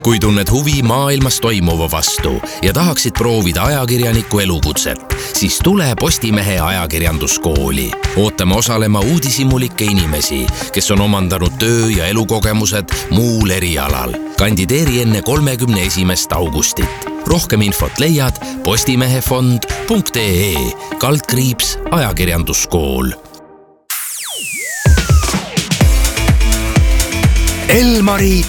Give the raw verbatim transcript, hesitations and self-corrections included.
Kui tunned huvi maailmas toimuva vastu ja tahaksid proovida ajakirjaniku elukutset, siis tule Postimehe ajakirjanduskooli. Ootame osalema uudishimulikke inimesi, kes on omandanud töö- ja elukogemused muul erialal. Kandideeri enne kolmekümne esimest augustit. Rohkem infot leiad postimehefond punkt ee kaldkriips ajakirjanduskool. Elmari